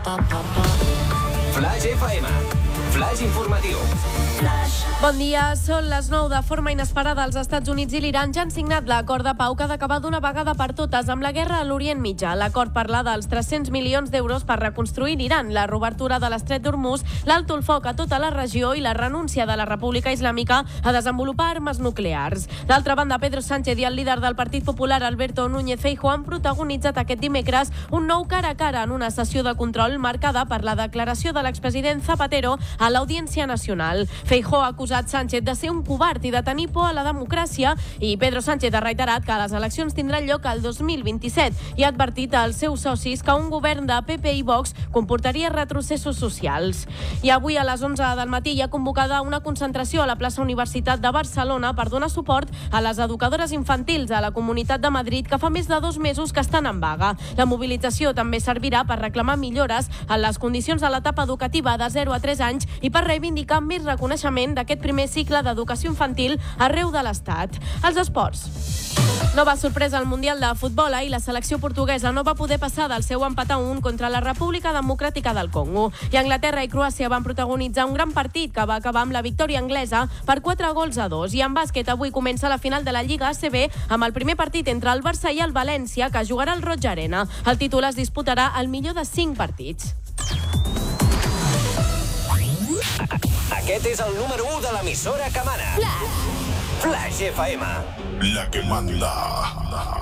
Flash FM. Flash informatiu. Bon dia, són les 9. De forma inesperada, els Estats Units i l'Iran ja han signat l'acord de pau que ha d'acabar d'una vegada per totes amb la guerra a l'Orient Mitjà. L'acord parla dels 300 milions d'euros per reconstruir l'Iran, la reobertura de l'estret d'Hormuz, l'alto el foc a tota la regió i la renúncia de la República Islàmica a desenvolupar armes nuclears. D'altra banda, Pedro Sánchez i el líder del Partit Popular, Alberto Núñez Feijóo, han protagonitzat aquest dimecres un nou cara a cara en una sessió de control marcada per la declaració de l'expresident Zapatero a l'Audiència Nacional. Feijóo ha acusat Sánchez de ser un covard i de tenir por a la democràcia i Pedro Sánchez ha reiterat que les eleccions tindran lloc el 2027 i ha advertit als seus socis que un govern de PP i Vox comportaria retrocessos socials. I avui a les 11 del matí hi ha convocada una concentració a la plaça Universitat de Barcelona per donar suport a les educadores infantils a la Comunitat de Madrid que fa més de 2 mesos que estan en vaga. La mobilització també servirà per reclamar millores en les condicions de l'etapa educativa de 0 a 3 anys i per reivindicar més reconeixement d'aquest primer cicle d'educació infantil arreu de l'Estat. Els esports. Nova sorpresa al Mundial de Futbol. Ahir la selecció portuguesa no va poder passar del seu empat a 1 contra la República Democràtica del Congo. I Anglaterra i Croàcia van protagonitzar un gran partit que va acabar amb la victòria anglesa per 4-2. I en bàsquet avui comença la final de la Lliga ACB amb el primer partit entre el Barça i el València que jugarà al Roig Arena. El títol es disputarà al millor de 5 partits. Aquest és el número 1 de l'emissora que mana. Flash FM. La que manda.